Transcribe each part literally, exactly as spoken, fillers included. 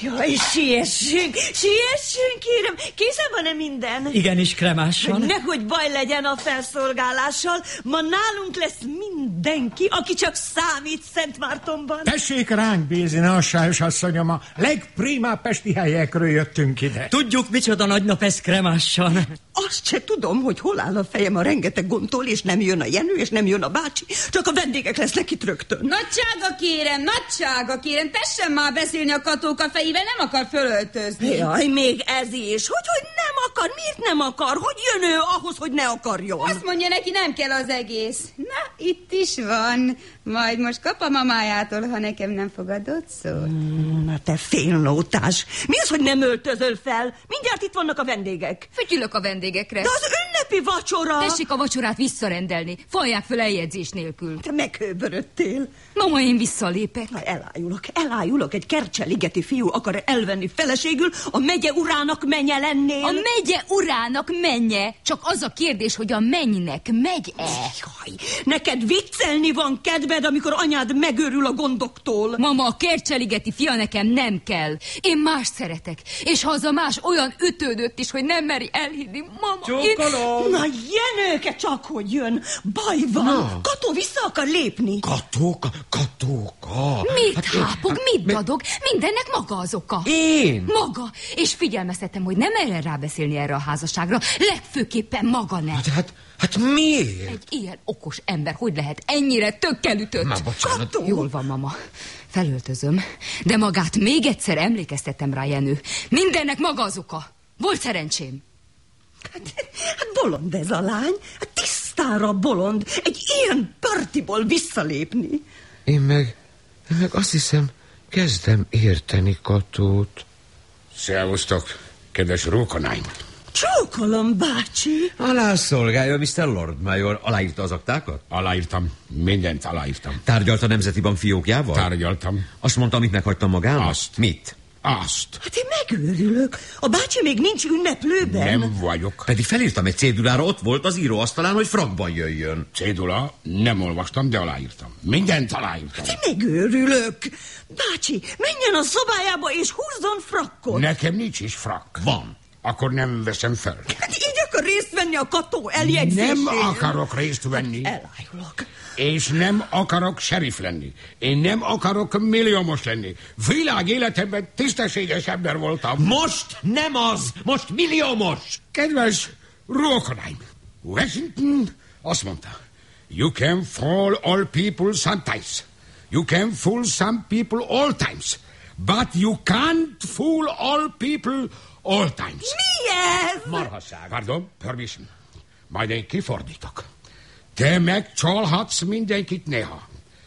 Jaj, siessünk, siessünk, kérem. Készen van-e minden? Igenis, Kremáson. Nehogy baj legyen a felszolgálással. Ma nálunk lesz mindenki, aki csak számít Szentmártonban. Tessék ránk bízni, assályos asszonyom, a legprimább pesti helyekről jöttünk ide. Tudjuk, micsoda nagy nap ez Kremáson. Azt se tudom, hogy hol áll a fejem a rengeteg gondtól, és nem jön a Jenő, és nem jön a bácsi. Csak a vendégek lesznek itt rögtön. Nagysága kérem, nagysága kérem, tessen már beszélni a Katóka fejével, nem akar fölöltözni. Jaj, még ez is. Hogy, hogy nem akar? Miért nem akar? Hogy jön ő ahhoz, hogy ne akarjon? Azt mondja neki, nem kell az egész. Na, itt is van. Majd most kap a mamájától, ha nekem nem fogadott szót. Mm, na te félnótás. Mi az, hogy nem öltözöl fel? Mindjárt itt vannak a vendégek. Fütyülök a vendégekre. De az ünnepi vacsora... Tessék a vacsorát visszarendelni. Falják föl eljegyzés nélkül. Te meghőbörödtél. Mama, én visszalépek. Na, elájulok, elájulok. Egy kercseligeti fiú akar elvenni feleségül, a megye urának menye lennél. A megye urának menye. Csak az a kérdés, hogy a mennynek megy-e? Jaj, neked viccelni van kedved, amikor anyád megőrül a gondoktól. Mama, a kercseligeti fia nekem nem kell. Én más szeretek. És ha az a más olyan ütődött is, hogy nem meri elhinni. Mama, Csókolom! én... Na, Jenőke csak, hogy jön. Baj van. Na. Kató vissza akar lépni. Katóka, Katóka. Mit Hát, hápog, hát, mit mi- dadog? Mindennek maga az oka. Én? Maga. És figyelmeztetem, hogy nem merjen rábeszélni erre a házasságra. Legfőképpen maga ne. Hát, hát, hát miért? Egy ilyen okos ember hogy lehet ennyire tökkel ütött? Már bocsánat. Kató! Jól van, mama. Felöltözöm. De magát még egyszer emlékeztettem rá, Jenő. Mindennek maga az oka. Volt szerencsém. Hát, hát bolond ez a lány. Hát tisztára bolond. Egy ilyen partiból visszalépni. Én meg, én meg azt hiszem, kezdem érteni Katót. Szervusztok, kedves rókonáim. Csókolom, bácsi. Alá szolgálja, miszter Lord Mayor. Aláírta az aktákat? Aláírtam, mindent aláírtam. Tárgyalt a Nemzeti Bank fiókjával? Tárgyaltam. Azt mondta, amit meghagytam magának? Azt. Mit? Azt. Hát én megőrülök. A bácsi még nincs ünneplőben. Nem vagyok. Pedig felírtam egy cédulára, ott volt az íróasztalán, hogy frankban jöjjön. Cédula, nem olvastam, de aláírtam. Mindent aláírtam. Hát én megőrülök. Bácsi, menjen a szobájába és húzzon frakkot. Nekem nincs is frakk. Van. Akkor nem veszem fel. Hát így akar részt venni a Kató eljegyzésén. Nem akarok részt venni. Elájulok. És nem akarok sheriff lenni. Én nem akarok milliómos lenni. Világ életemben tisztességes ember voltam. Most nem az! Most milliómos! Kedves rókonáim, Washington azt mondta, you can fool all people sometimes. You can fool some people all times. But you can't fool all people all times. Mi ez? Marhasság. Pardon, permission. Majd én kifordítok. Te megcsalhatsz mindenkit néha.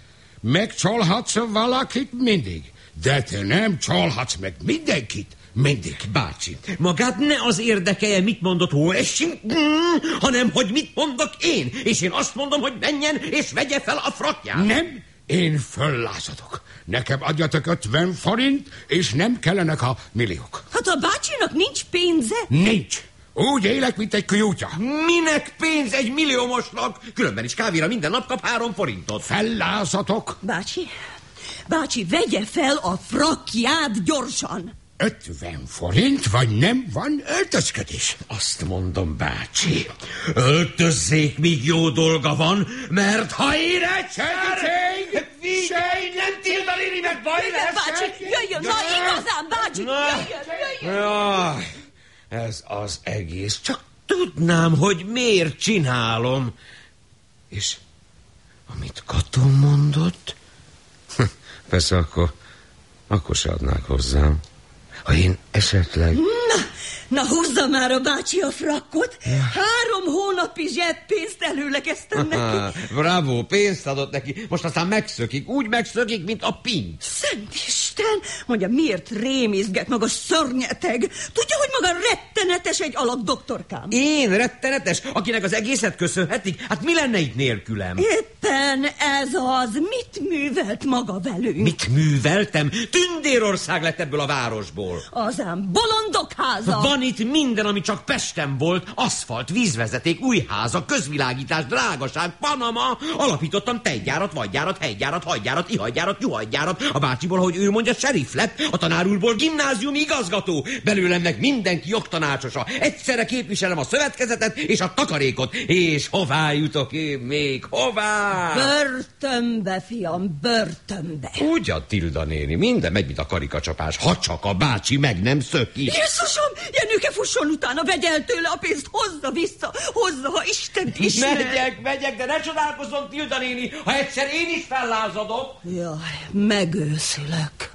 Megcsalhatsz valakit mindig. De te nem csalhatsz meg mindenkit mindig. Bácsi, magát ne az érdekelje, mit mondott Washington, hanem hogy mit mondok én. És én azt mondom, hogy menjen és vegye fel a frakját. Nem, én föllázadok. Nekem adjatok ötven forint, és nem kellenek a milliók. Hát a bácsinak nincs pénze? Nincs. Úgy élek, mint egy kujútja. Minek pénz egy milliómosnak? Különben is kávéra minden nap kap három forintot. Fellázatok. Bácsi, bácsi, vegye fel a frakját gyorsan. ötven forint, vagy nem van öltözködés? Azt mondom, bácsi, öltözzék, míg jó dolga van, mert ha éret... Segítség! Vigyen, nem tiltaléri meg, baj lesz! Bácsi, jöjjön, na igazán, bácsi, jöjjön, jöjjön. Jaj, ez az egész. Csak tudnám, hogy miért csinálom. És amit Kató mondott? Persze akkor, akkor se adnák hozzám. Ha én esetleg... Na, na húzza már a bácsi a frakkot. Három hónapi zseppénzt előlegeztem neki. Bravo, pénzt adott neki. Most aztán megszökik. Úgy megszökik, mint a pint. Szent Isten! Mondja, miért rémizget maga szörnyeteg? Tudja, hogy maga rettenetes egy alak doktorkám. Én rettenetes, akinek az egészet köszönhetik? Hát mi lenne itt nélkülem? Éppen ez az. Mit művelt maga velünk? Mit műveltem? Tündérország lett ebből a városból. Azán bolondok háza. Van itt minden, ami csak Pesten volt. Aszfalt, vízvezeték, új háza, közvilágítás, drágaság, Panama. Alapítottam tejgyárat, vadgyárat, hegygyárat, hagygyárat, ihajgyárat, juhajgyárat. A bácsiból, hogy ő mondja, hogy a sheriff lett, a tanár úrból gimnáziumi igazgató, belőlem meg mindenki jogtanácsosa. Egyszerre képviselem a szövetkezetet és a takarékot. És hová jutok én még? Hová? Börtönbe, fiam, börtönbe. Ugyan, Tilda néni, minden megy, mint a karikacsapás, ha csak a bácsi meg nem szöki. Jézusom, Jenőke, fusson utána, vegy el tőle a pénzt, hozza vissza, hozza, ha Istent ismer. Megyek, megyek, de ne csodálkozzon, Tilda néni, ha egyszer én is fellázadok. Jaj, megőszülök.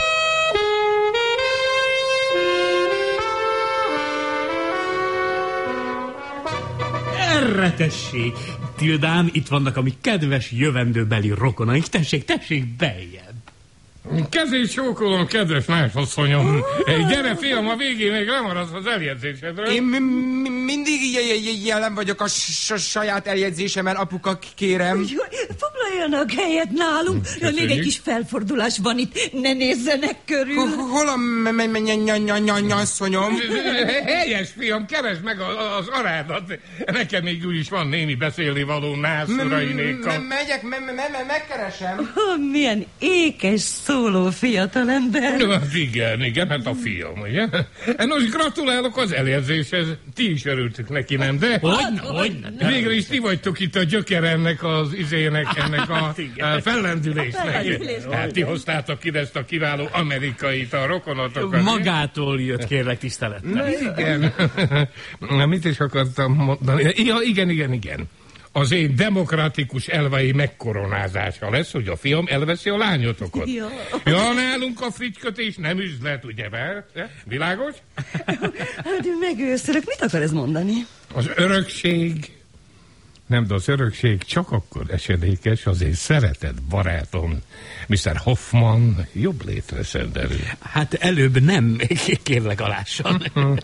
Erre tessék! Tildám, itt vannak a mi kedves jövendőbeli rokonaink. Tessék, tessék, beljebb! Kezét csókolom, kedves másasszonyom. Gyere, fiam, a végén még lemaradsz az eljegyzésedről. Én mindig jelen vagyok a saját eljegyzésemmel, apuka, kérem. Foglaljanak helyet nálunk. Még egy kis felfordulás van itt, ne nézzenek körül. Hol a nyasszonyom? Helyes, fiam, keresd meg az arádat. Nekem még úgyis van némi beszélni való nászurainékkal. Megyek, megkeresem. Milyen ékes szóló fiatalember. Hát igen, igen, hát a fiam, ugye? Nos, gratulálok az eljegyzéshez. Ti is örültük neki, nem? De hogyne, hogyne. Végre is ti vagytok itt a gyöker ennek az izének, ennek a, a fellendülésnek. Hát ti hoztátok ide ezt a kiváló amerikait, a rokonotokat. Magától jött, kérlek, tisztelettel. Na, igen. Na, mit is akartam mondani? Ja, igen, igen, igen. Az én demokratikus elvei megkoronázása lesz, hogy a fiam elveszi a lányotokat. Ja, ja nálunk a frickötés nem üzlet, ugyebár? Világos? Hát megőszülök. Mit akar ez mondani? Az örökség... Nem, de az örökség csak akkor esedékes, az én szeretett barátom, miszter Hoffman jobb létre szenderül. Hát előbb nem, kérlek alássan.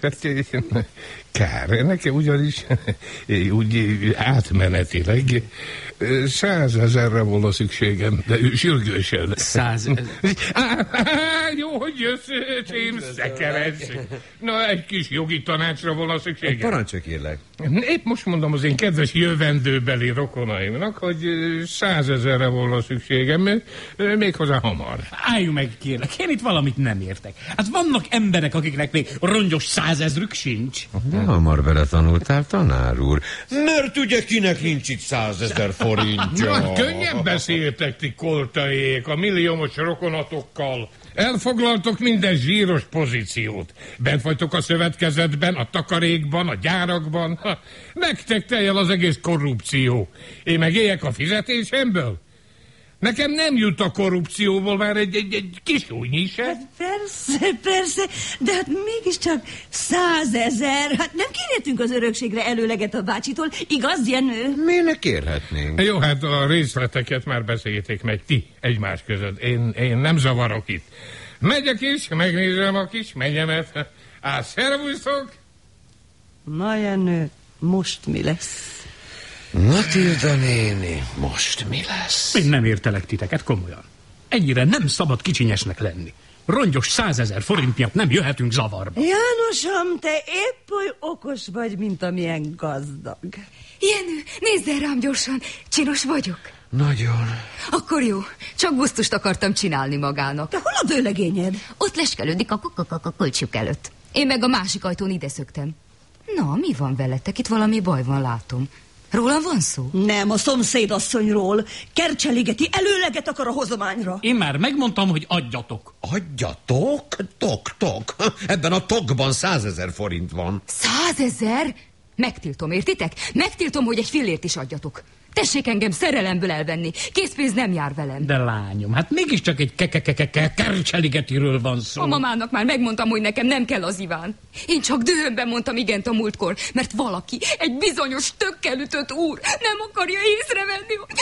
Kár, nekem ugyanis úgy átmenetileg százezerre volna szükségem, de sürgősen. Százezer? Jó, hogy jössz, James, szekeredsz. Na, egy kis jogi tanácsra volna szükségem. Parancsolj, kérlek. Épp most mondom az én kedves jövendőbeli rokonaimnak, hogy százezerre volna szükségem, méghozzá hamar. Álljunk meg, kérlek, én itt valamit nem értek. Hát vannak emberek, akiknek még rongyos százezrük sincs. De hamar beletanultál, tanár úr. Mert ugye kinek nincs itt százezer forintja? Na, könnyen beszéltek ti koltaék a milliómos rokonatokkal. Elfoglaltok minden zsíros pozíciót. Bent vagytok a szövetkezetben, a takarékban, a gyárakban. Ha, nektek teljel az egész korrupció. Én meg éljek a fizetésemből? Nekem nem jut a korrupcióból már egy, egy, egy kis újnyi se. Hát persze, persze, de hát mégiscsak százezer. Hát nem kérhetünk az örökségre előleget a bácsitól, igaz, Jenő? Miért ne kérhetnénk? Jó, hát a részleteket már beszéljétek meg ti egymás között. Én, én nem zavarok itt. Megyek is, megnézem a kis menyemet. Á, szervusztok! Na, Jenő, most mi lesz? Matilda néni, most mi lesz? Én nem értelek titeket, komolyan. Ennyire nem szabad kicsinyesnek lenni. Rongyos százezer forint miatt nem jöhetünk zavarba. Jánosom, te épp oly okos vagy, mint amilyen gazdag. Jenő, nézd el rám gyorsan, csinos vagyok. Nagyon. Akkor jó, csak gusztust akartam csinálni magának. De hol a vőlegényed? Ott leskelődik a kulcsjuk előtt. Én meg a másik ajtón ide szöktem. Na, mi van veletek? Itt valami baj van, látom. Róla van szó? Nem, a szomszédasszonyról. Kercseligeti előleget akar a hozományra. Én már megmondtam, hogy adjatok. Adjatok? Tok, tok. Ebben a tokban százezer forint van. Százezer? Megtiltom, értitek? Megtiltom, hogy egy fillért is adjatok. Tessék engem szerelemből elvenni. Készpénz nem jár velem. De lányom, hát mégiscsak egy kekekekeke kercseligetiről van szó. A mamának már megmondtam, hogy nekem nem kell az Iván. Én csak dühömben mondtam igent a múltkor, mert valaki, egy bizonyos tökkel ütött úr nem akarja észrevenni, hogy...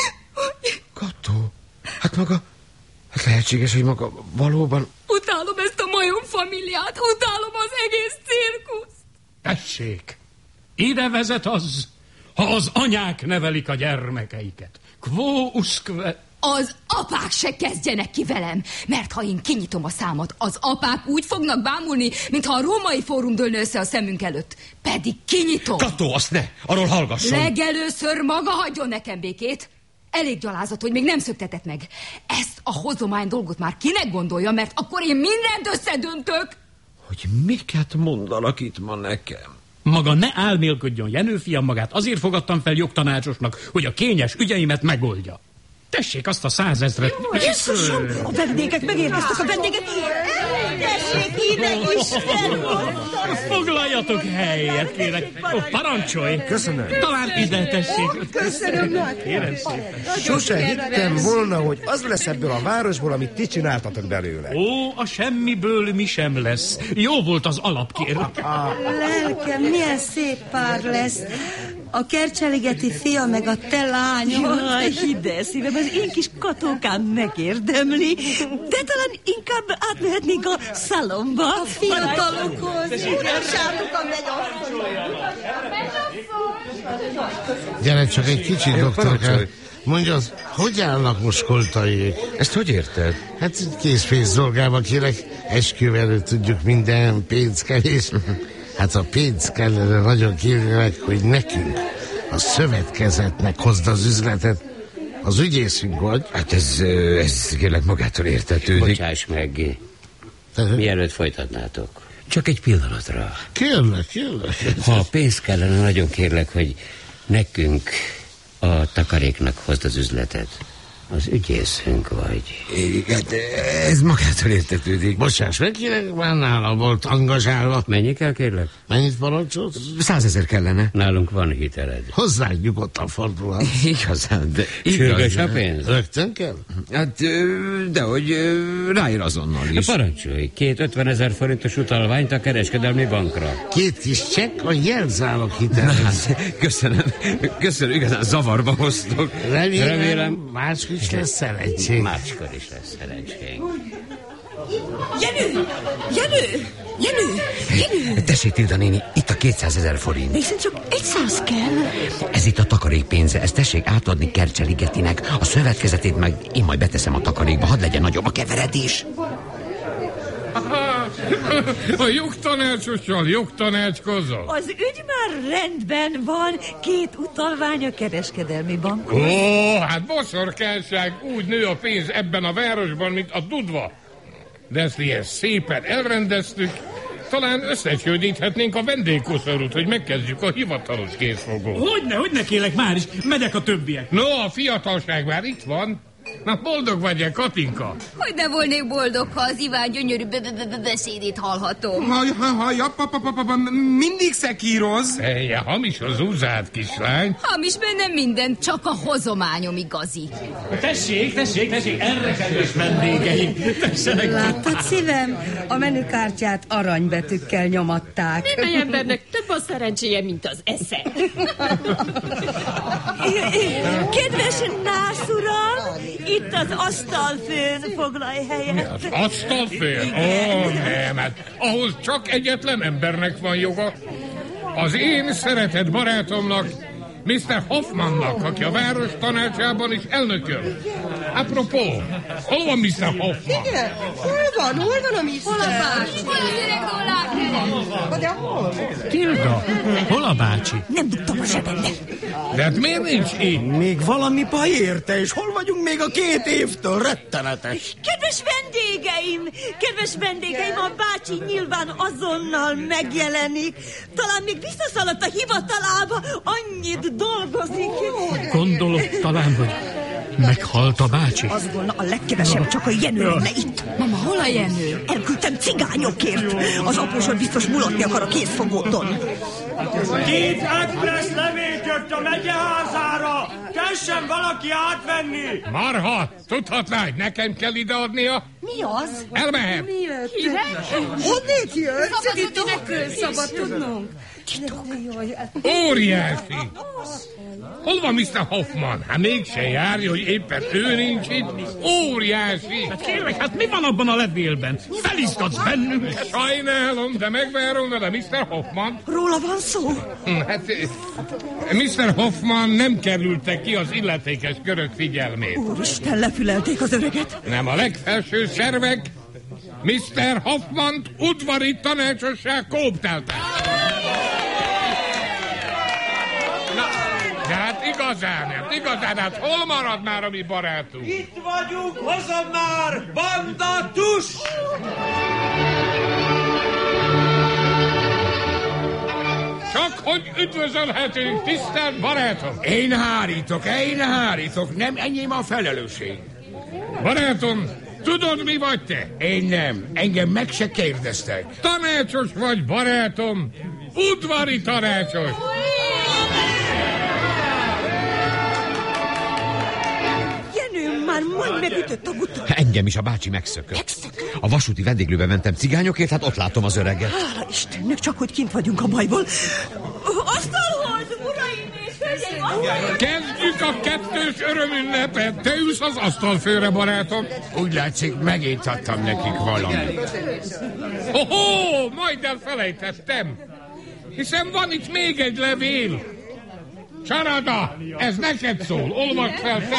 Kató, hát maga... Hát lehetséges, hogy maga valóban... Utálom ezt a majom familiát, utálom az egész cirkuszt. Tessék, ide vezet az... Ha az anyák nevelik a gyermekeiket. Quo usque... Az apák se kezdjenek ki velem, mert ha én kinyitom a számat, az apák úgy fognak bámulni, mintha a római fórum dőlne össze a szemünk előtt. Pedig kinyitom. Kató, azt ne, arról hallgasson. Legelőször maga hagyjon nekem békét. Elég gyalázat, hogy még nem szöktetett meg. Ezt a hozomány dolgot már kinek gondolja, mert akkor én mindent összedöntök. Hogy miket mondanak itt ma nekem? Maga ne álmélkodjon, Jenő fiam, magát azért fogadtam fel jogtanácsosnak, hogy a kényes ügyeimet megoldja. Tessék azt a százezret... Jézusom, a vendégek, megérkeztek a vendégek. Tessék ide, Isten! Foglaljatok helyet, kérek. Ó, parancsolj! Köszönöm. Talán ide, tessék. Köszönöm. Kérem szépen. Sose hittem volna, hogy az lesz ebből a városból, amit ti csináltatok belőle. Ó, a semmiből mi sem lesz. Jó volt az alap, kérem. Lelkem, milyen szép pár lesz. A Kercseligeti fia meg a te lányod. Jaj, hidd el szívem, az én kis Katókám megérdemli. De talán inkább átmehetnénk a szalomba. A fiatalokhoz. Sámuka megy a... Gyere csak egy kicsit, doktorkám. Mondja, hogy állnak most Koltaiék? Ezt hogy érted? Hát készpénz dolgába kérek, esküv előtt tudjuk minden, pénzkevés. Hát a pénz kellene, nagyon kérlek, hogy nekünk, a szövetkezetnek hozd az üzletet. Az ügyészünk vagy? Hát ez, ez kérlek magától értetődik. Bocsáss meg, mielőtt folytatnátok. Csak egy pillanatra. Kérlek, kérlek. Ha pénz kellene, nagyon kérlek, hogy nekünk, a takaréknak hozd az üzletet. Az ügyészünk vagy. Hát ez magától értetődik. Bocsáss meg, kérlek, már nála volt angazsálva. Mennyi kell, kérlek? Mennyit parancsolsz? Százezer kellene. Nálunk van hiteled. Hozzánk nyugodtan fordulhat. Igazán, de sürgős a pénz? Rögtön kell? Hát, dehogy ráír azonnal is. Parancsolj, két ötvenezer forintos utalványt a kereskedelmi bankra. Két kis csekk a jelzálog hitelhez. Hát, köszönöm, köszönöm, igazán zavarba hoztok. Remélem, Remélem máskor is lesz szerencség. Máskor is lesz szerencség. Jenő! Jenő! Jenő! Jenő! Tessék, Tilda néni, itt a kétszázezer forint. Hiszen csak egyszáz kell. Ez itt a takarék pénze, ezt tessék átadni Kercseligetinek. A szövetkezetét meg én majd beteszem a takarékba, hadd legyen nagyobb a keveredés. A jogtanácsossal jogtanácskozol? Az ügy már rendben van, két utalvány a kereskedelmi bankon. Ó, hát boszorkányság, úgy nő a pénz ebben a városban, mint a dudva. De ezt ilyen szépen elrendeztük, talán összecsődíthetnénk a vendégkoszorút, hogy megkezdjük a hivatalos készfogót. Hogyne, hogyne kérlek már is, megyek a többiek. No, a fiatalság már itt van. Na, boldog vagy-e, Katinka? Hogy ne volnék boldog, ha az Iván gyönyörű beszédét hallhatom. Ha, ha, ha, ja, pa, pa, pa, pa, mindig szekíroz. Helye, hamis az úzád, kislány. Hamis bennem minden, csak a hozományom igazi. Tessék, tessék, tessék, erre kedves vendégeim. Tessenek. Láttad, szívem? A menükártyát aranybetűkkel nyomatták. Minden embernek több a szerencséje, mint az esze. Kedves Nász uram, itt az asztalfőn, foglalj helyet. Az asztalfőn? Ó, nem, hát ahhoz csak egyetlen embernek van joga. Az én szeretett barátomnak, miszter Hoffmannak, aki a város tanácsában is elnököl. Apropó, hol van miszter Hoffman? Igen, hol van, hol van a miszter? Hol a bácsi? Hol az öreg dollár? De hol? Tilda, hol a bácsi? Nem dugtam a zsebembe. De hát miért nincs itt? Még valami baj érte, és hol vagyunk még a két évtől? Rettenetes. Kedves vendégeim, kedves vendégeim, a bácsi nyilván azonnal megjelenik. Talán még visszaszaladt a hivatalába, annyit dolgozik. Gondolok talán, hogy meghalt a bácsi. Az volna a legkevesebb, csak a Jenő lenne itt. Mama, hol a Jenő? Elküldtem cigányokért. Az apósod biztos mulatni akar a készfogóton. Két express levél jött a megyeházára! Tessen valaki átvenni! Marha, tudhatná, hogy nekem kell ideadnia? Mi az? Elmehet. Mi jött? Hírek? Honnét jött? Szabad, szabad tudnunk. Óriási! Hol van miszter Hoffman? Hát mégse járja, hogy éppen ő nincs itt. Óriási! Hát kérlek, hát mi van abban a levélben? Felizgatsz bennünk? Sajnálom, de megvárom vele miszter Hoffman. Róla van szó? Hát miszter Hoffman nem kerültek ki az illetékes körök figyelmét. Úristen, lefülelték az öreget. Nem a legfelső szervek. miszter Hoffmant udvari tanácsosság kóbteltek. De hát igaz, igazán, hát igazán, hát hol marad már a mi barátunk? Itt vagyunk, hozom már, bandatus! Csak hogy üdvözölhetünk, tisztelt barátom! Én hárítok, én hárítok, nem enyém a felelősség. Barátom, tudod, mi vagy te? Én nem, engem meg se kérdeztek. Tanácsos vagy, barátom, udvari tanácsos. Jenő már majd megütött a guta. Engem is a bácsi megszökött. Megszökött? A vasúti vendéglőbe mentem cigányokért, hát ott látom az öreget. Hála Istennek, csak hogy kint vagyunk a bajból. Asztalhoz, uraim és hölgyeim! Kezdjük a kettős örömünnepet. Te ülsz az asztalfőre, barátom. Úgy látszik, megint adtam nekik valamit. Ho-ho, majd elfelejtettem. Hiszen van itt még egy levél. Csarada, ez neked szól, olvasd fel te!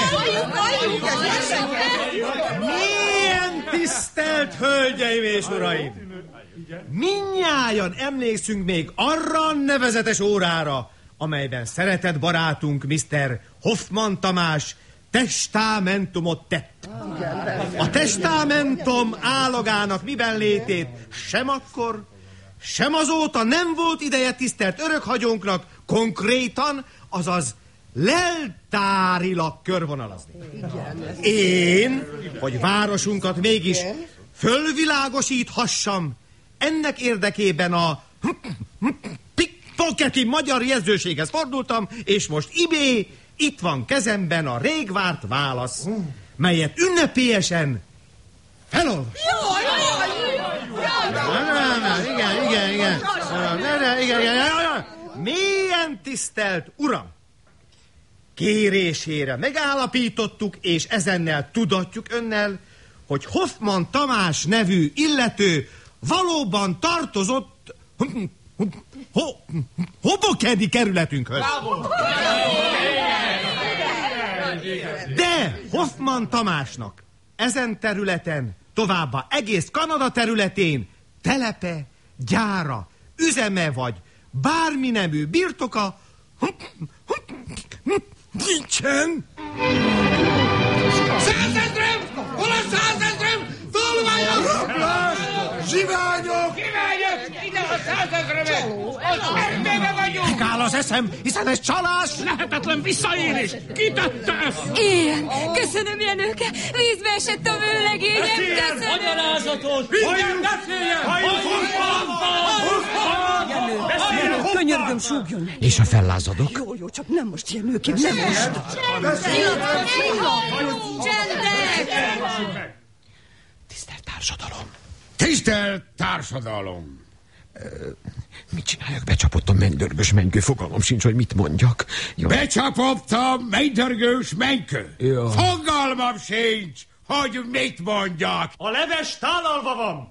Milyen tisztelt hölgyeim és uraim! Mindnyájan emlékszünk még arra a nevezetes órára, amelyben szeretett barátunk miszter Hoffmann Tamás testamentumot tett. A testamentum állagának miben létét sem akkor, sem azóta nem volt ideje tisztelt örökhagyónknak konkrétan, azaz leltárilag körvonalazni. Én, hogy városunkat mégis fölvilágosíthassam, ennek érdekében a pickpocketi magyar jegyzőséghez fordultam, és most ibé itt van kezemben a rég várt válasz, melyet ünnepélyesen felolvasom. Igen, igen, igen. Igen, igen. Mélyen tisztelt uram! Kérésére megállapítottuk, és ezennel tudatjuk önnel, hogy Hoffmann Tamás nevű illető valóban tartozott ho, Hobokedi kerületünkhöz. De Hoffmann Tamásnak ezen területen, továbbá egész Kanada területén telepe, gyára, üzeme vagy bármi nemű birtoka nincsen. Százezrem! Hol a százezrem? Tolványok! Rablás! Zsiványok! Zsiványok! Ide a százezremet! Az erdőbe vagyunk! Megáll az eszem, hiszen ez csalás! Lehetetlen visszaélés! Ki tette ezt? Én! Köszönöm, Jenőke! Vízbe esett a vőlegényem! Köszönöm! Magyarázatot! Minden beszéljen! Jenő, könyörgöm, súgjon meg. És a fellázadok? Jó, jó, csak nem most, Jenőkém, nem most. Csendek! Tisztelt társadalom! Tisztelt társadalom! Mit csináljak? Becsapott a mennydörgős mennykő, fogalmam sincs, hogy mit mondjak. Jó. Becsapott a mennydörgős mennykő. Jó. Fogalmam sincs, hogy mit mondjak. A leves tálalva van.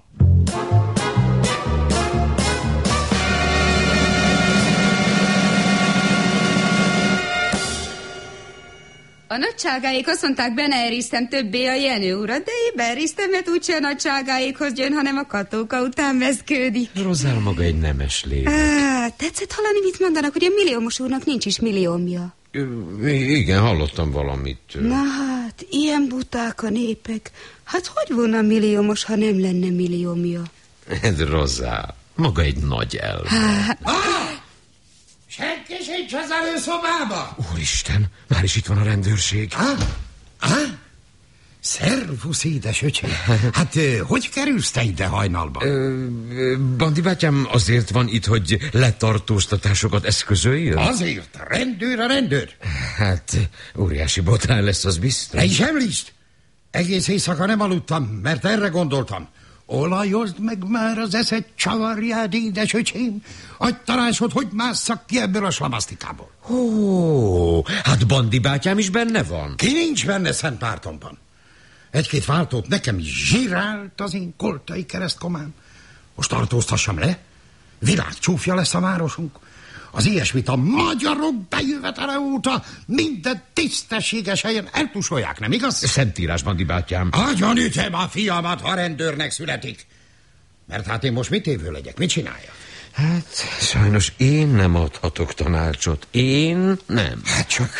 A nagyságáik azt mondták, be ne eriztem többé a Jenő urat, de én beeriztem, mert úgyse a nagyságáikhoz jön, hanem a Katóka után veszkődik. Rozál maga egy nemes lény. Á, tetszett hallani, mit mondanak, hogy a milliómos úrnak nincs is milliómja. Igen, hallottam valamit. Na hát, ilyen buták a népek. Hát hogy volna milliómos, ha nem lenne milliómja? Ez Rozál, maga egy nagy elv. Hát... Ah! Senki sincs az előszobába! Úristen, már is itt van a rendőrség. Ah, ah, szervusz, édes öcsém. Hát, hogy kerülsz te ide hajnalban? Bandi bátyám azért van itt, hogy letartóztatásokat eszközöljön? Azért, a rendőr a rendőr. Hát, óriási botrány lesz, az biztos. Ne is említsd! Egész éjszaka nem aludtam, mert erre gondoltam. Olajozd meg már az eszed csavarjád, édes öcsém. Adj tanácsot, hogy másszak ki ebből a slamasztikából. Ó, hát Bandi bátyám is benne van. Ki nincs benne Szent Mártonban? Egy-két váltót nekem is zsirált az én koltai keresztkomám. Most tartóztassam le? Világcsúfja lesz a városunk. Az ilyesmit a magyarok bejövetele óta minden tisztességes helyen eltusolják, nem igaz? Szentírás, Bandi bátyám. Agyon ütem a fiamat, ha rendőrnek születik. Mert hát én most mit évő legyek, mit csináljak? Hát, sajnos én nem adhatok tanácsot. Én nem. Hát csak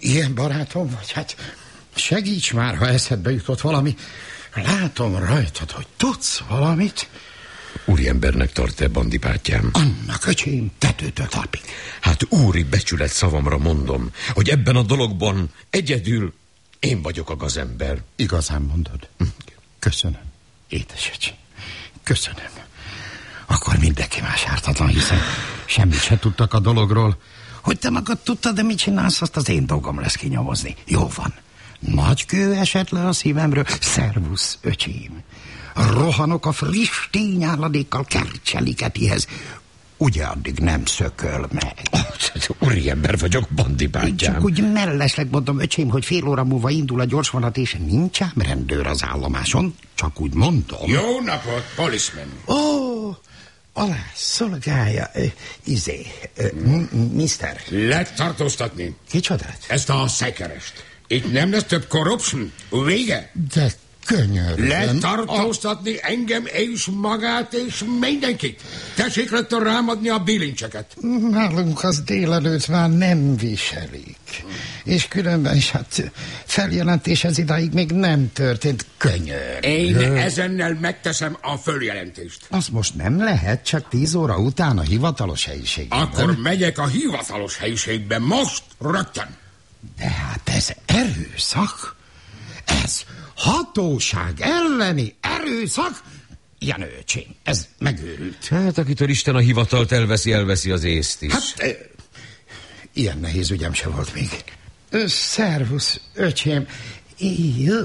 Ilyen barátom vagy? Hát segíts már, ha eszedbe jutott valami. Látom rajtad, hogy tudsz valamit. Úriembernek tart-e, bandipátyám? Annak, öcsém, tetőtől talpig. Hát úri becsület szavamra mondom, hogy ebben a dologban egyedül én vagyok a gazember. Igazán mondod? Köszönöm, édes öcsém. Köszönöm. Akkor mindenki más ártatlan, hiszen semmit se tudtak a dologról. Hogy te magad tudtad, de mit csinálsz, azt az én dolgom lesz kinyomozni. Jó van. Nagy kő esett le a szívemről. Szervusz, öcsém. Rohanok a friss tényálladékkal Kercseligetihez. Ugye addig nem szököl meg. Oh, úriember vagyok, bandipátyám. Csak úgy mellesleg mondom, öcsém, hogy fél óra múlva indul a gyorsvonat, és nincs ám rendőr az állomáson. Csak úgy mondom. Jó napot, policeman. Ó, oh, alá szolgálja, uh, izé, uh, mister. Lehet tartóztatni. Kicsodát? Ezt a szekerest. Itt nem lesz több corruption. Vége. De könyörűen. Letartóztatni a... engem és magát és mindenkit. Tessék rögtön rámadni a bilincseket. Nálunk az délelőtt már nem viselik. És különben is hát feljelentés ez idáig még nem történt. Könyörű. Én ezennel megteszem a följelentést. Az most nem lehet, csak tíz óra után a hivatalos helyiségben. Akkor megyek a hivatalos helyiségbe most rögtön. De hát ez erőszak. Ez hatóság elleni erőszak. Jenő, öcsém, ez megőrült. Hát akitől Isten a hivatalt elveszi, elveszi az észt is. Hát, e, ilyen nehéz ügyem se volt még. Ö, szervusz, öcsém. Jó.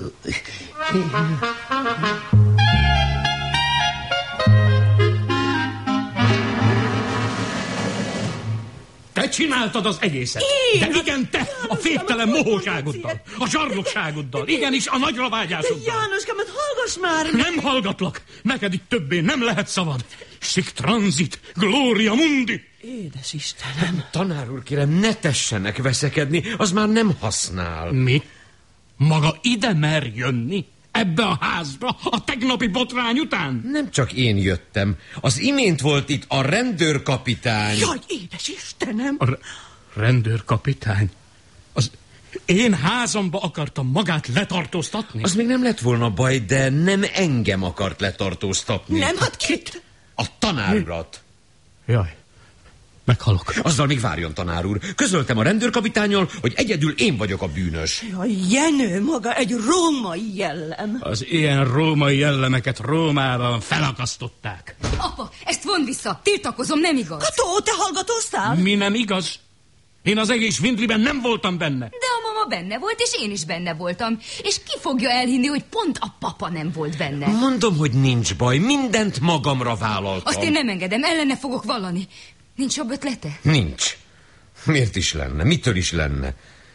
Te csináltad az egészet. Én? De igen, te, a féktelen mohóságoddal, a zsarnokságoddal, igenis a nagyra vágyásoddal. Jánoskám, hát hallgass már! Nem hallgatlak, neked itt többé nem lehet szavad. Sic transit, gloria mundi. Édes Istenem. Tanár úr, kérem, ne tessenek veszekedni, az már nem használ. Mi? Maga ide mer jönni? Ebbe a házba, a tegnapi botrány után? Nem csak én jöttem. Az imént volt itt a rendőrkapitány. Jaj, édes Istenem! A r- rendőrkapitány? Az én házamba akartam magát letartóztatni? Az még nem lett volna baj, de nem engem akart letartóztatni. Nem, hát kit? A tanárurat. Jaj, meghalok. Azzal még várjon, tanár úr. Közöltem a rendőrkapitánnyal, hogy egyedül én vagyok a bűnös. Jaj, Jenő, maga egy római jellem. Az ilyen római jellemeket Rómában felakasztották. Apa, ezt von vissza, tiltakozom, nem igaz. Kató, te hallgatóztál? Mi nem igaz? Én az egész vindliben nem voltam benne. De a mama benne volt, és én is benne voltam. És ki fogja elhinni, hogy pont a papa nem volt benne? Mondom, hogy nincs baj, mindent magamra vállaltam. Azt én nem engedem, ellene fogok vallani. Nincs jobb ötlete? Nincs. Miért is lenne? Mitől is lenne?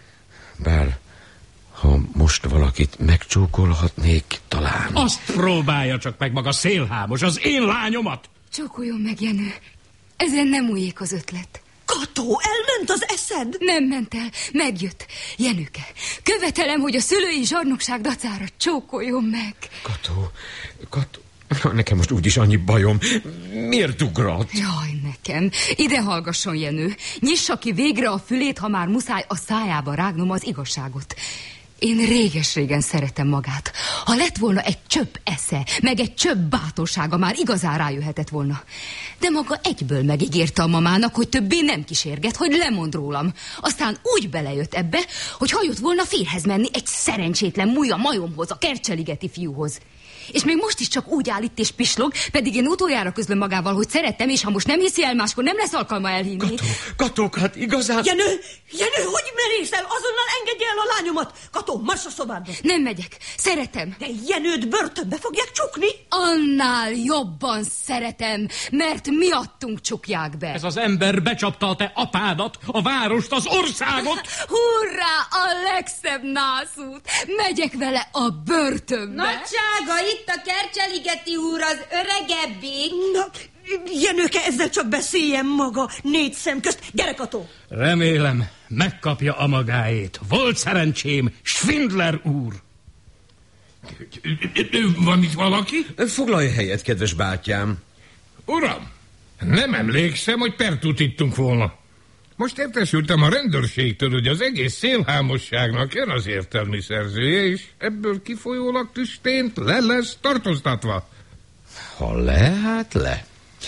Bár, ha most valakit megcsókolhatnék, talán... Azt próbálja csak meg maga szélhámos, az én lányomat. Csókoljon meg, Jenő. Ezen nem újék az ötlet. Kató, elment az eszed? Nem ment el, megjött. Jenőke, követelem, hogy a szülői zsarnokság dacára csókoljon meg. Kató, Kató... Nekem most úgyis annyi bajom. Miért ugrat? Jaj, nekem. Ide hallgasson, Jenő. Nyissa ki végre a fülét, ha már muszáj a szájába rágnom az igazságot. Én réges-régen szeretem magát. Ha lett volna egy csöpp esze, meg egy csöpp bátorsága, már igazán rájöhetett volna. De maga egyből megígérte a mamának, hogy többé nem kísérget, hogy lemond rólam. Aztán úgy belejött ebbe, hogy hajott volna férhez menni egy szerencsétlen múja majomhoz, a kercseligeti fiúhoz. És még most is csak úgy áll itt és pislog, pedig én utoljára közlöm magával, hogy szerettem, és ha most nem hiszi el, máskor nem lesz alkalma elhinni. Kató, Katók, hát igazán... Jenő, Jenő, hogy merészel? Azonnal engedje el a lányomat! Kató, marss a szobádba! Nem megyek, szeretem. De Jenőt börtönbe fogják csukni? Annál jobban szeretem, mert miattunk csukják be. Ez az ember becsapta a te apádat, a várost, az országot. Hurrá, a legszebb nászút! Megyek vele a börtönbe. Nagysága, itt a Kercseligeti úr, az öregebbik. Na, Jenőke, ezzel csak beszéljen maga, négy szem közt. Gyere, Kató! Remélem, megkapja a magáét. Volt szerencsém, Schwindler úr. Van itt valaki? Foglalj helyet, kedves bátyám. Uram, nem emlékszem, hogy pertut ittunk volna. Most értesültem a rendőrségtől, hogy az egész szélhámosságnak jön az értelmi szerzője, és ebből kifolyólag tüstént le lesz tartóztatva. Ha le, hát le.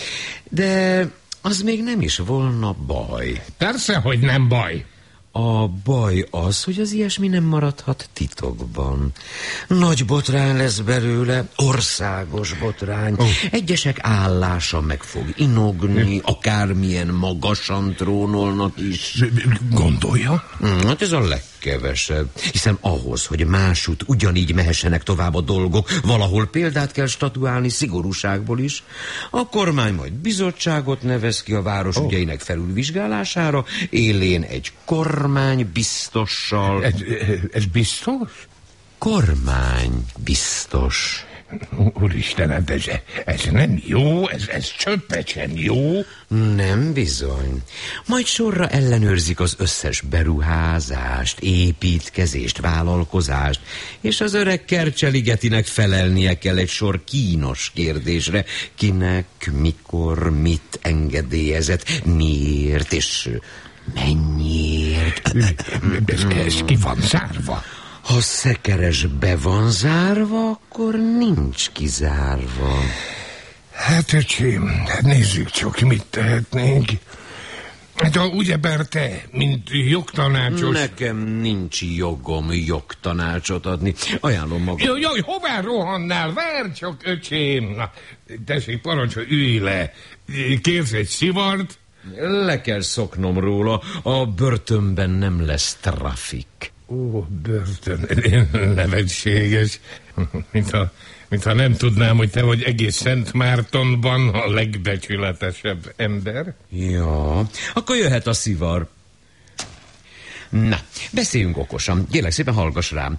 De az még nem is volna baj. Persze, hogy nem baj. A baj az, hogy az ilyesmi nem maradhat titokban. Nagy botrány lesz belőle, országos botrány. Oh. Egyesek állása meg fog inogni, akármilyen magasan trónolnak is. Gondolja? Hát ez a legkevesebb. Hiszen ahhoz, hogy másút ugyanígy mehessenek tovább a dolgok, valahol példát kell statuálni szigorúságból is. A kormány majd bizottságot nevez ki a város oh. ügyeinek felülvizsgálására, élén egy kormány, Kormány biztossal. Ez, ez biztos? Kormány biztos. Úristen, hát ez, ez nem jó, ez, ez csöppet sem jó. Nem bizony. Majd sorra ellenőrzik az összes beruházást, építkezést, vállalkozást, és az öreg Kercseligetinek felelnie kell egy sor kínos kérdésre. Kinek, mikor, mit engedélyezett, miért, és mennyiért? Ez, ez ki van zárva? Ha szekeres be van zárva, akkor nincs kizárva. Hát, öcsém, nézzük csak, mit tehetnénk. Hát, ugyebár te, mint jogtanácsos... Nekem nincs jogom jogtanácsot adni. Ajánlom magam. Jaj, jaj, hová rohannál? Várj csak, öcsém. Na, tessék, parancsolj, ülj le. Kérsz egy szivart? Le kell szoknom róla, a börtönben nem lesz trafik. Ó, börtön, nevetséges. Mintha, mintha nem tudnám, hogy te vagy egész Szent Mártonban a legbecsületesebb ember. Ja, akkor jöhet a szivar. Na, beszéljünk okosan. Kérlek szépen, hallgass rám.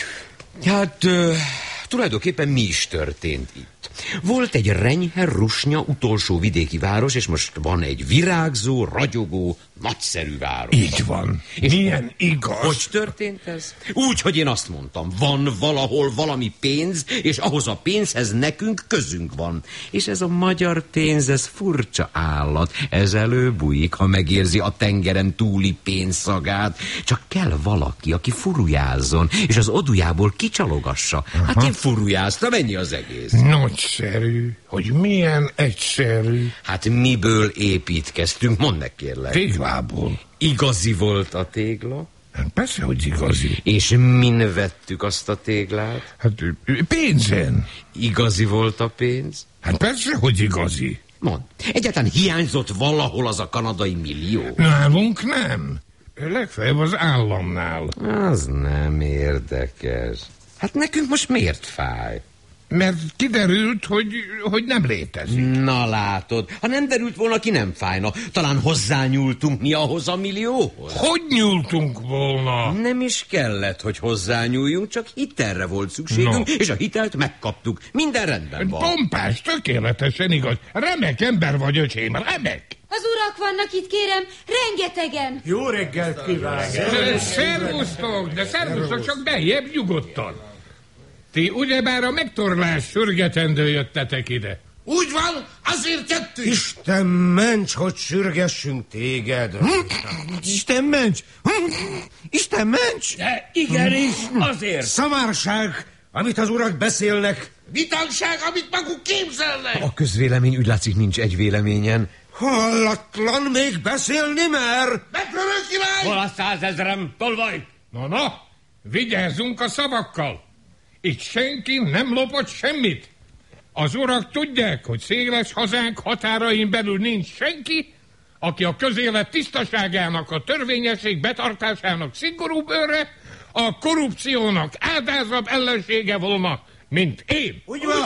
Hát, uh, tulajdonképpen mi is történt itt? Volt egy renyhe, rusnya, utolsó vidéki város, és most van egy virágzó, ragyogó, nagyszerű város. Így van. És milyen igaz. Hogy történt ez? Úgy, hogy én azt mondtam, van valahol valami pénz, és ahhoz a pénzhez nekünk közünk van. És ez a magyar pénz, ez furcsa állat. Ez előbújik, ha megérzi a tengeren túli pénzszagát. Csak kell valaki, aki furujázzon, és az odujából kicsalogassa. Aha. Hát én furujáztam, ennyi az egész. Nagyszerű. Hogy milyen egyszerű. Hát miből építkeztünk? Mondd meg, kérlek. Téglából. Igazi volt a tégla? Hát persze, hogy igazi. És min vettük azt a téglát? Hát pénzen. Igazi volt a pénz? Hát persze, hogy igazi. Mondd, egyáltalán hiányzott valahol az a kanadai millió? Nálunk nem. Legfeljebb az államnál. Az nem érdekes. Hát nekünk most miért fáj? Mert kiderült, hogy, hogy nem létezik. Na látod, ha nem derült volna, ki nem fájna. Talán hozzányúltunk mi ahhoz a millióhoz? Hogy nyúltunk volna? Nem is kellett, hogy hozzányúljunk, csak hitelre volt szükségünk, no. És a hitelt megkaptuk. Minden rendben van. Pompás, tökéletesen igaz. Remek ember vagy, öcsém, remek. Az urak vannak itt, kérem, rengetegen. Jó reggelt kívánok. Szervusztok, de szervusztok, csak bejjebb nyugodtan. Ti ugyebár a megtorlás sürgetendő jöttetek ide. Úgy van, azért jöttünk. Isten ments, hogy sürgessünk téged. Isten ments! Isten ments! De igenis, azért. Szamárság, amit az urak beszélnek. Vitánság, amit maguk képzelnek. A közvélemény úgy látszik nincs egy véleményen. Hallatlan még beszélni mer. Megrövő király! Hol a százezrem, tolvaj? Na, na, vigyázzunk a szavakkal. Itt senki nem lopott semmit. Az urak tudják, hogy széles hazánk határain belül nincs senki, aki a közélet tisztaságának, a törvényesség betartásának szigorúbb őre, a korrupciónak áldázabb ellensége volna, mint én. Úgy van,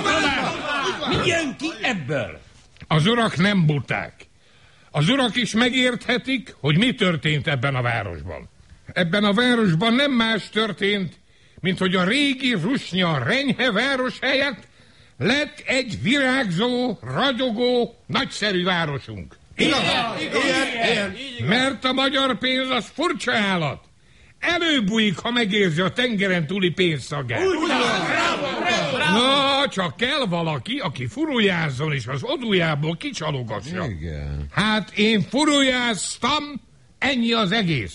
mi jön ki ebből? Az urak nem buták. Az urak is megérthetik, hogy mi történt ebben a városban. Ebben a városban nem más történt, mint hogy a régi rusnya renyhe város helyett lett egy virágzó, ragyogó, nagyszerű városunk. Igen, igen, igen. Mert a magyar pénz az furcsa állat. Előbújik, ha megérzi a tengeren túli pénzszagát. Na, csak kell valaki, aki furujázzon és az odujából kicsalogasson. Igen. Hát én furujáztam, Ennyi az egész.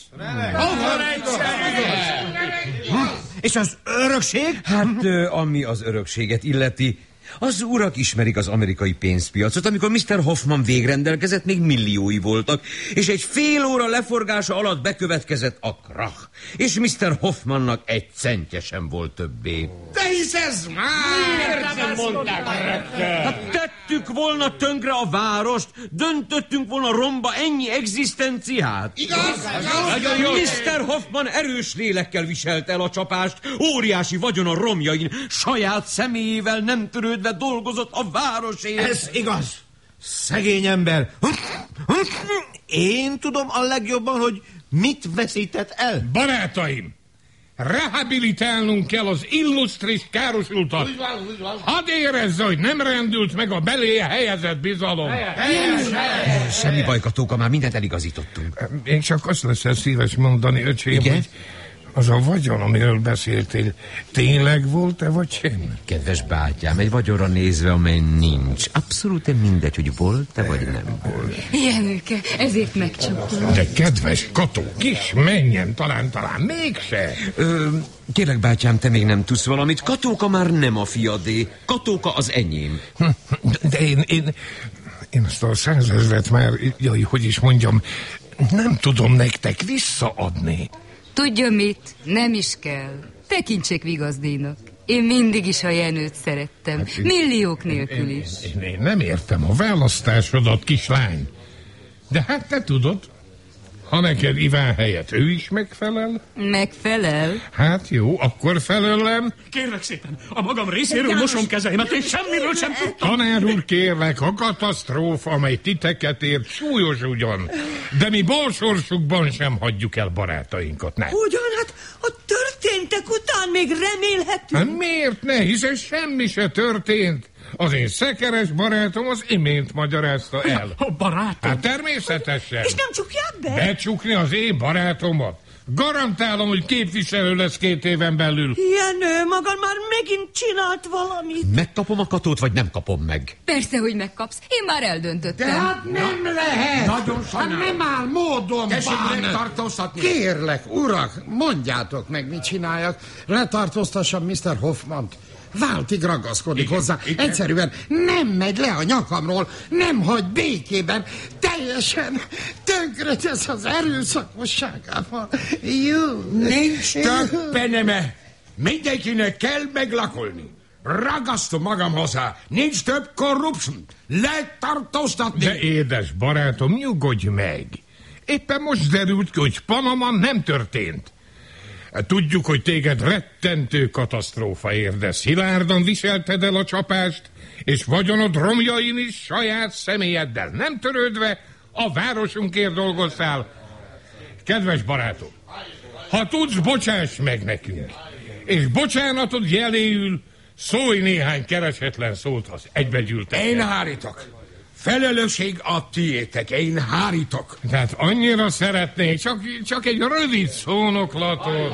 És az örökség? Hát, ami az örökséget illeti, az urak ismerik az amerikai pénzpiacot. Amikor miszter Hoffman végrendelkezett, még milliói voltak, és egy fél óra leforgása alatt bekövetkezett a krach. És miszter Hoffmannak egy centje sem volt többé. De hisz ez már! Miért nem mondták rögtön? Hát tettük volna tönkre a várost, döntöttünk volna romba ennyi egzisztenciát. Igaz? Nagyon jó. miszter Hoffman erős lélekkel viselte el a csapást, óriási vagyon a romjain, saját személyével nem törődve dolgozott a városért. Ez igaz. Szegény ember. Én tudom a legjobban, hogy mit veszített el. Barátaim, rehabilitálnunk kell az illusztris károsultat. Hadd érezze, hogy nem rendült meg a beléje helyezett bizalom. Semmi baj, Katóka, már mindent eligazítottunk. Én csak azt leszel szíves mondani, öcsém, igen? Hogy az a vagyon, amiről beszéltél, tényleg volt-e, vagy sem? Kedves bátyám, egy vagyonra nézve, amely nincs. Abszolút mindegy, hogy volt-e, vagy nem volt. Jenőke, ezért megcsapom. De kedves Kató, kis menjen, talán, talán mégse. Ö, kérlek, bátyám, te még nem tudsz valamit. Katóka már nem a fiadé. Katóka az enyém. De én, én, én azt a százezret már, jaj, hogy is mondjam, nem tudom nektek visszaadni. Tudja mit? Nem is kell. Tekintsék Vigazdénak. Én mindig is a Jenőt szerettem. Hát, milliók nélkül is. Én, én nem értem a választásodat, kislány. De hát te tudod, ha neked Iván helyett ő is megfelel? Megfelel? Hát jó, akkor felelem. Kérlek szépen, a magam részéről mosom kezeimet, és semmiről sem tudtam. Tanár úr, kérlek, a katasztrófa, amely titeket ért, súlyos ugyan, de mi balsorsukban sem hagyjuk el barátainkat, nem? Ugyan, hát a történtek után még remélhetünk. Hát miért ne, hiszen semmi se történt. Az én szekeres barátom az imént magyarázta el. A barátom? Hát természetesen. És nem csukják be? Becsukni az én barátomat? Garantálom, hogy képviselő lesz két éven belül. Jenő, maga már megint csinált valamit. Megkapom a Katót, vagy nem kapom meg? Persze, hogy megkapsz. Én már eldöntöttem. De hát nem lehet. Nagyon sajnálom. Hát nem áll módon. Tessék letartóztatni. Kérlek, urak, mondjátok meg, mit csináljak. Letartóztassam miszter Hoffmant. Váltig ragaszkodik igen, hozzá. Igen. Egyszerűen nem megy le a nyakamról, nem hagy békében. Teljesen tönkretesz az erőszakosságával. Jó. Nincs több peneme. Mindenkinek kell meglakolni. Ragasztom magam hozzá. Nincs több corruption. Letartóztatni. De édes barátom, nyugodj meg. Éppen most derült ki, hogy Panama nem történt. Tudjuk, hogy téged rettentő katasztrófa ér, de szilárdan viselted el a csapást, és vagyonod romjain is saját személyeddel nem törődve a városunkért dolgoztál. Kedves barátom, ha tudsz, bocsáss meg nekünk, és bocsánatod jeléül szólj néhány keresetlen szót, az egybegyűltek. Én hárítok. Felelősség a tiétek, én hárítok. Tehát annyira szeretnék, csak, csak egy rövid szónoklatot.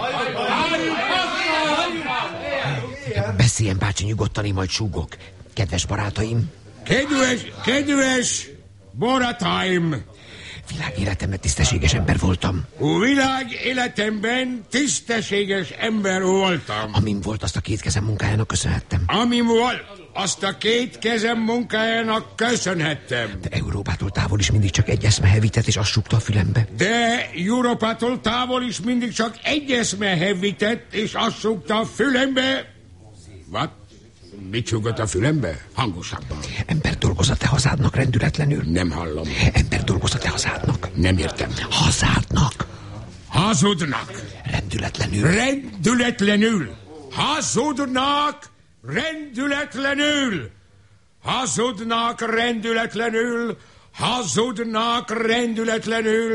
Beszéljen, bácsi, nyugodtan, én majd súgok. Kedves barátaim. Kedves, kedves barátaim. Világ életemben tisztességes ember voltam. Világ életemben tisztességes ember voltam. Amin volt, azt a két kezem munkájának köszönhettem. Amin volt, azt a két kezem munkájának köszönhettem. De Európától távol is mindig csak egy eszme hevített, és azt súgta a fülembe. De Európától távol is mindig csak egy eszme hevített, és azt súgta a fülembe. What? Mit súgott a fülembe? Hangosabban. Ember dolgozott-e hazádnak rendületlenül? Nem hallom. Ember dolgozott-e hazádnak? Nem értem. Hazádnak. Hazudnak. Rendületlenül. Rendületlenül. Hazudnak. Rendületlenül. Hazudnak rendületlenül. Hazudnak rendületlenül.